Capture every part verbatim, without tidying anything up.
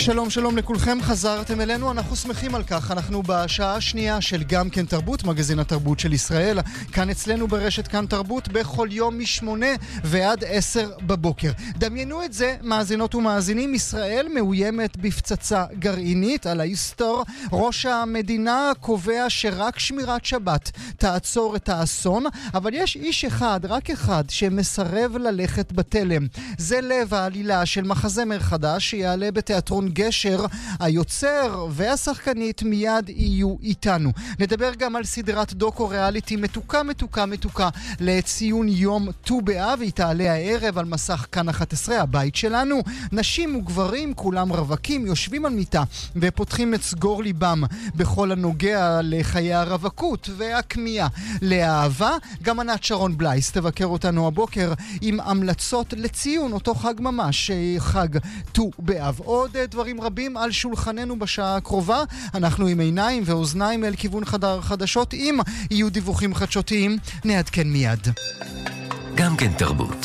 שלום שלום לכולכם, חזרתם אלינו, אנחנו שמחים על כך. אנחנו בשעה השנייה של גם כן תרבות, מגזין התרבות של ישראל, כאן אצלנו ברשת כאן תרבות, בכל יום משמונה ועד עשר בבוקר. דמיינו את זה, מאזינות ומאזינים, ישראל מאוימת בפצצה גרעינית. על ההיסטור, ראש המדינה קובע שרק שמירת שבת תעצור את האסון, אבל יש איש אחד, רק אחד, שמסרב ללכת בתלם. זה לב העלילה של מחזמר חדש שיעלה בתיאטרון גשר. היוצר והשחקנית מיד יהיו איתנו. נדבר גם על סדרת דוקו ריאליטי מתוקה מתוקה מתוקה לציון יום ט"ו באב, והיא תעלה הערב על מסך כאן אחת עשרה, הבית שלנו. נשים וגברים, כולם רווקים, יושבים על מיטה ופותחים את סגור ליבם בכל הנוגע לחיי הרווקות והכמיהה לאהבה. גם ענת שרון בלייס תבקר אותנו הבוקר עם המלצות לציון אותו חג ממש, חג ט"ו באב. עוד דברים רבים על שולחננו בשעה הקרובה. אנחנו עם עיניים ואוזניים אל כיוון חדר חדשות. אם יהיו דיווחים חדשותיים, נעדכן מיד. גם כן תרבות.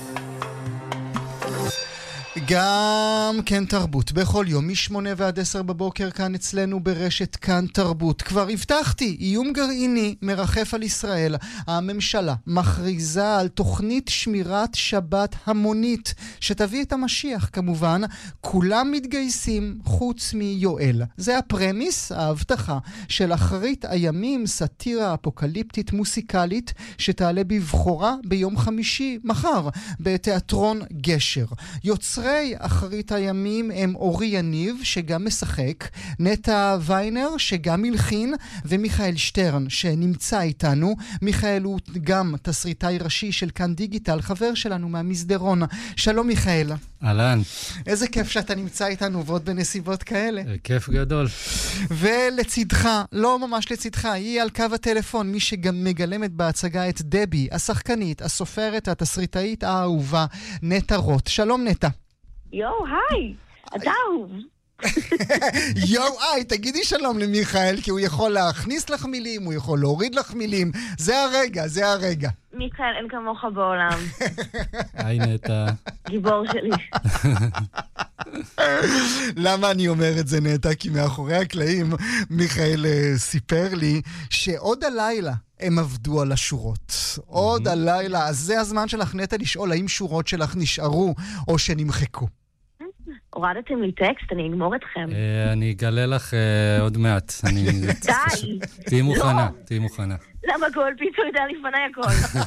גם כן תרבות, בכל יום משמונה ועד עשר בבוקר כאן אצלנו ברשת כאן תרבות. כבר הבטחתי, איום גרעיני מרחף על ישראל. הממשלה מכריזה על תוכנית שמירת שבת המונית שתביא את המשיח כמובן. כולם מתגייסים חוץ מיואל. זה הפרמיס, ההבטחה של אחרית הימים, סאטירה אפוקליפטית מוסיקלית שתעלה בבחורה ביום חמישי מחר בתיאטרון גשר. יוצרי אחרית הימים הם אורי יניב שגם משחק, נטע ויינר שגם מלחין, ומיכאל שטרן שנמצא איתנו. מיכאל הוא גם תסריטאי ראשי של כאן דיגיטל, חבר שלנו מהמסדרון. שלום מיכאל. אהלן. איזה כיף שאתה נמצא איתנו ועוד בנסיבות כאלה. כיף גדול. ולצידך, לא ממש לצידך, היא על קו הטלפון, מי שגם מגלמת בהצגה את דבי, השחקנית, הסופרת, התסריטאית האהובה, נטע רוט. שלום נטע. יואו, היי, אתה אהוב. יואו, היי, תגידי שלום למיכאל, כי הוא יכול להכניס לך מילים, הוא יכול להוריד לך מילים. זה הרגע, זה הרגע. מיכאל, אין כמוך בעולם. היי נטע. גיבור שלי. למה אני אומר את זה נטע? כי מאחורי הקלעים מיכאל סיפר לי שעוד הלילה הם עבדו על השורות. עוד הלילה, אז זה הזמן שלך נטע לשאול האם שורות שלך נשארו או שנמחקו. הורדתם לי טקסט, אני אגמור אתכם. אני אגלה לך עוד מעט. די. תהי מוכנה, תהי מוכנה. למה כל פיצו יודע לפני הכל?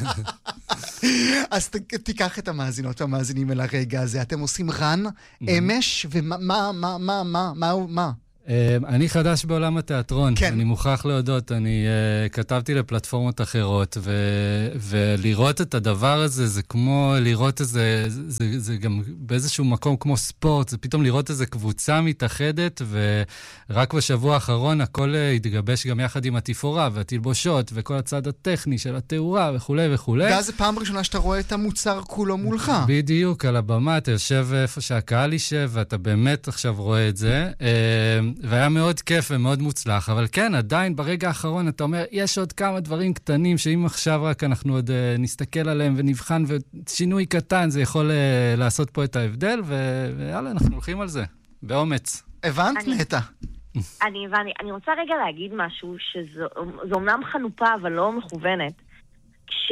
אז תיקח את המאזינות והמאזינים אל הרגע הזה. אתם עושים רן, אמש, ומה, מה, מה, מה, מה, מה, מה? אני חדש בעולם התיאטרון, אני מוכרח להודות, אני כתבתי לפלטפורמות אחרות, ולראות את הדבר הזה, זה כמו לראות איזה, זה גם באיזשהו מקום כמו ספורט, זה פתאום לראות איזה קבוצה מתאחדת, ורק בשבוע האחרון הכל התגבש גם יחד עם התפאורה, והתלבושות, וכל הצד הטכני של התאורה, וכו' וכו'. ואז זה פעם ראשונה שאתה רואה את המוצר כולו מולך. בדיוק, על הבמה, אתה יושב איפה שהקהל יישב, ואתה באמת עכשיו רואה את זה. והיה מאוד כיף ומאוד מוצלח, אבל כן, עדיין ברגע האחרון אתה אומר, יש עוד כמה דברים קטנים, שאם עכשיו רק אנחנו עוד uh, נסתכל עליהם ונבחן, ושינוי קטן, זה יכול uh, לעשות פה את ההבדל, ו- ויאללה, אנחנו הולכים על זה, באומץ. הבנת, נטע? אני הבנתי, אני רוצה רגע להגיד משהו, שזו אומנם חנופה, אבל לא מכוונת. כש...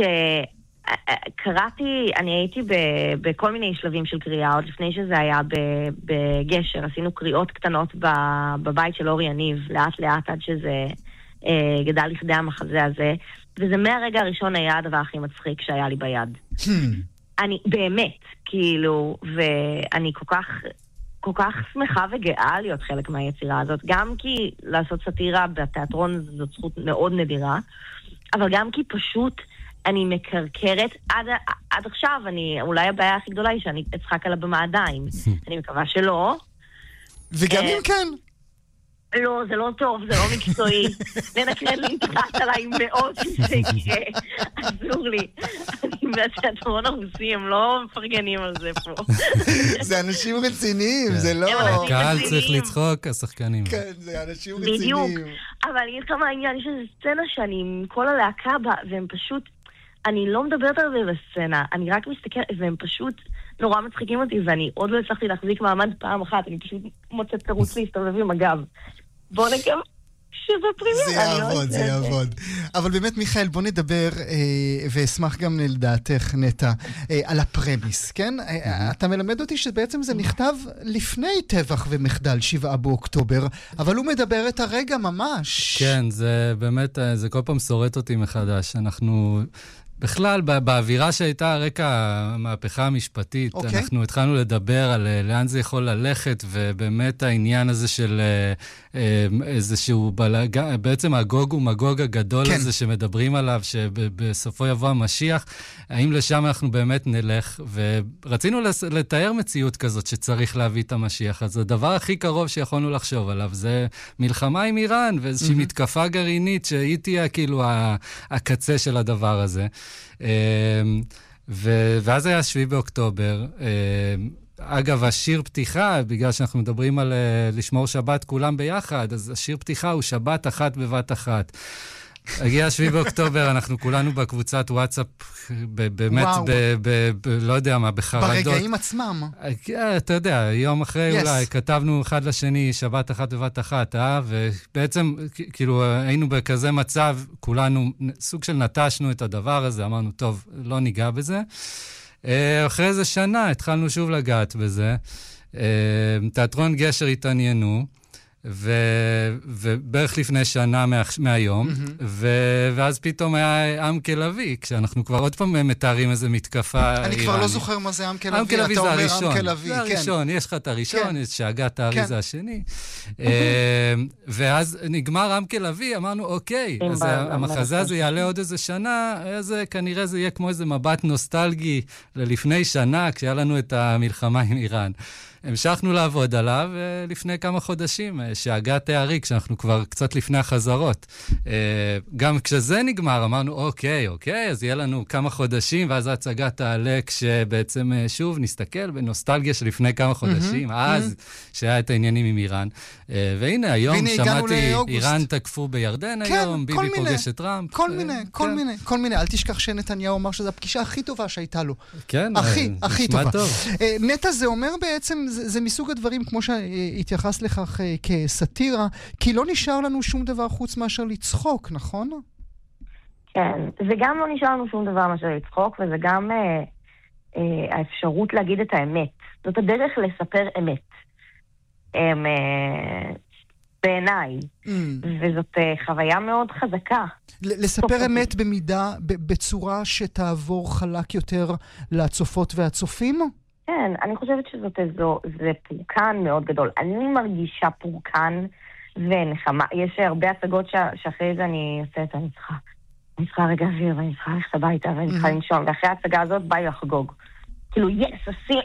קראתי, אני הייתי ב- בכל מיני שלבים של קריאה, עוד לפני שזה היה ב- בגשר, עשינו קריאות קטנות ב- בבית של אורי יניב, לאט לאט עד שזה אה, גדל לכדי המחזה הזה, וזה מהרגע הראשון היה הדבר הכי מצחיק שהיה לי ביד. אני באמת, כאילו, ואני כל כך, כל כך שמחה וגאה להיות חלק מהיצירה הזאת, גם כי לעשות סאטירה בתיאטרון זאת זכות מאוד נדירה, אבל גם כי פשוט אני מקרקרת, עד, עד עכשיו, אני, אולי הבעיה הכי גדולה היא שאני אצחק על הבמה עדיין. אני מקווה שלא. וגם אם כן. לא, זה לא טוב, זה לא מקצועי. לנקרן לי תחת עליי מאוד שזה יקרה. אסור לי. אני מהתיאטרון הרוסי, הם לא מפרגנים על זה פה. זה אנשים רציניים, זה לא... הקהל צריך לצחוק, השחקנים. כן, זה אנשים רציניים. בדיוק. אבל יש כמה העניין, יש איזו סצנה שאני עם כל הלהקה בה, והם פשוט... אני לא מדברת על זה בסצנה, אני רק מסתכלת, והם פשוט נורא מצחיקים אותי, ואני עוד לא הצלחתי להחזיק מעמד פעם אחת, אני פשוט מוצאת תירוץ להסתובב עם הגב. בוא נקווה שזה פרימיה. זה יעבוד, זה יעבוד. אבל באמת, מיכאל, בוא נדבר, אה, ואשמח גם לדעתך, נטע, אה, על הפרמיס, כן? אה, אתה מלמד אותי שבעצם זה נכתב לפני טבח ומחדל שבעה באוקטובר, אבל הוא מדבר את הרגע ממש. כן, זה באמת, זה כל פעם שורט אותי מחדש. אנחנו... בכלל, באווירה שהייתה הרקע המהפכה המשפטית, okay. אנחנו התחלנו לדבר על לאן זה יכול ללכת, ובאמת העניין הזה של איזשהו, בעצם הגוג ומגוג הגדול כן. הזה שמדברים עליו, שבסופו יבוא המשיח, האם לשם אנחנו באמת נלך, ורצינו לתאר מציאות כזאת שצריך להביא את המשיח, אז הדבר הכי קרוב שיכולנו לחשוב עליו, זה מלחמה עם איראן, ואיזושהי mm-hmm. מתקפה גרעינית, שהיא תהיה כאילו הקצה של הדבר הזה. ואז היה שביעי באוקטובר. אגב, השיר פתיחה, בגלל שאנחנו מדברים על לשמור שבת כולם ביחד, אז השיר פתיחה הוא שבת אחת בבת אחת. הגיע שביעי באוקטובר, אנחנו כולנו בקבוצת וואטסאפ, באמת, לא יודע מה, בחרדות. ברגעים עצמם. אתה יודע, יום אחרי אולי, כתבנו אחד לשני, שבת אחת בבת אחת, אה? ובעצם, כאילו, היינו בכזה מצב, כולנו, סוג של נטשנו את הדבר הזה, אמרנו, טוב, לא ניגע בזה. אחרי איזה שנה, התחלנו שוב לגעת בזה. תיאטרון גשר התעניינו, ובערך לפני שנה מהיום, ואז פתאום היה עם כלבי, כשאנחנו כבר עוד פעם מתארים איזה מתקפה איראנית. אני כבר לא זוכר מה זה עם כלבי, עם כלבי זה הראשון, זה הראשון, יש לך את הראשון, יש שאגת הארי זה השני. ואז נגמר עם כלבי, אמרנו, אוקיי, אז המחזה הזה יעלה עוד איזה שנה, כנראה זה יהיה כמו איזה מבט נוסטלגי ללפני שנה, כשהיה לנו את המלחמה עם איראן. המשכנו לעבוד עליו לפני כמה חודשים, שאגת הארי, כשאנחנו כבר קצת לפני החזרות. גם כשזה נגמר, אמרנו, אוקיי, אוקיי, אז יהיה לנו כמה חודשים, ואז ההצגה תעלה כשבעצם שוב נסתכל בנוסטלגיה של לפני כמה חודשים, אז שהיה את העניינים עם איראן. והנה, היום שמעתי, איראן תקפו בירדן היום, ביבי פוגש את טראמפ. כל מיני, כל מיני, כל מיני. אל תשכח שנתניהו אמר שזו הפגישה הכי טובה שהייתה לו. כן, הכי, הכי טובה. נטע, זה אומר בעצם, זה, זה מסוג הדברים, כמו שהתייחס לכך כסטירה, כי לא נשאר לנו שום דבר חוץ מאשר לצחוק, נכון? כן, זה גם לא נשאר לנו שום דבר מאשר לצחוק, וזה גם אה, אה, האפשרות להגיד את האמת. זאת הדרך לספר אמת. אה, אה, בעיניי. Mm. וזאת אה, חוויה מאוד חזקה. לספר אמת במידה, בצורה שתעבור חלק יותר לצופות והצופים? כן, אני חושבת שזאת איזו, זה פורקן מאוד גדול. אני מרגישה פורקן ונחמה. יש הרבה הצגות שאחרי זה אני עושה את הנצחה. אני צריכה רגע אוויר, ואני צריכה ללכת הביתה, ואני צריכה לנשום. ואחרי ההצגה הזאת, ביי לחגוג. כאילו, יס, עשי,